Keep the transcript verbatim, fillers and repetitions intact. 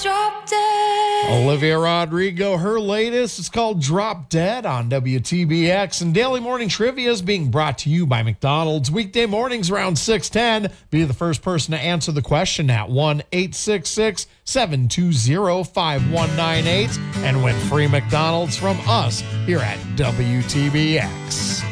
Drop Dead. Olivia Rodrigo, her latest is called Drop Dead on W T B X. And Daily Morning Trivia is being brought to you by McDonald's. Weekday mornings around six ten. Be the first person to answer the question at one eight six six, seven two zero, five one nine eight and win free McDonald's from us here at W T B X.